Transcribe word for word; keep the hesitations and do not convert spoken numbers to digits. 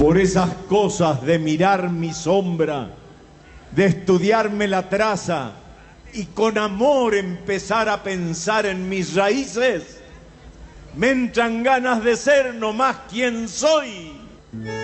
Por esas cosas de mirar mi sombra, de estudiarme la traza y con amor empezar a pensar en mis raíces, me entran ganas de ser nomás quien soy.